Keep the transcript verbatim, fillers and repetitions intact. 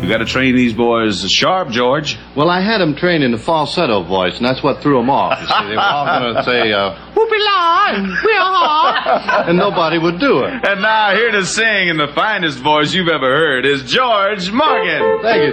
You got to train these boys sharp, George. Well, I had them trained in the falsetto voice, and that's what threw them off. You see, they were all going to say, uh, whoopie-la, and whee-ha, and nobody would do it. And now here to sing in the finest voice you've ever heard is George Morgan. Thank you,